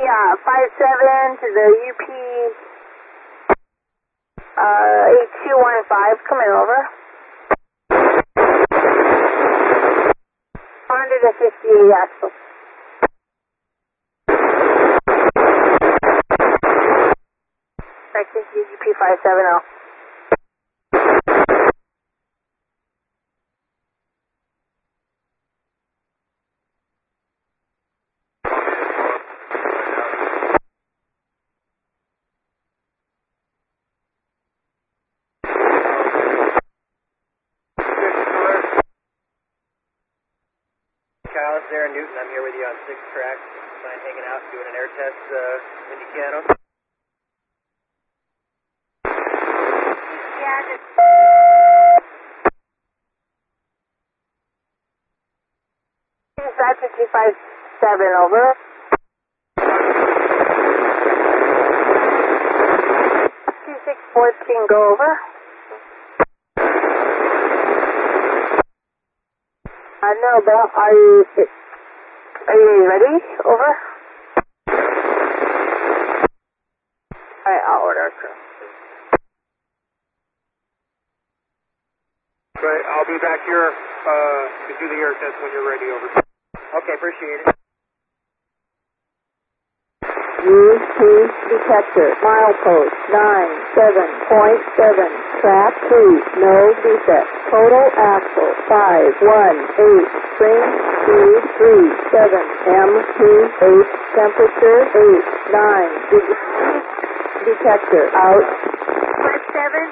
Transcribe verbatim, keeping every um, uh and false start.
Yeah, five seven to the U P uh, eight two one five, coming over. Honda to fifty-eight axle. Texas U P five seven zero. Kyle, it's Aaron Newton. I'm here with you on six track. Mind hanging out, doing an air test uh, in Decano. Yeah, just... Dispatch to two five seven, over. two six fourteen, go over. I know, but are you, are you ready? Over. Alright, I'll order a crew. Right, I'll be back here uh, to do the air test when you're ready, over. Okay, appreciate it. Use T detector, milepost nine seven point seven, track two, no defect, total axle five one eight, spring speed three seven, M T eight, temperature eight nine, detector out. five seven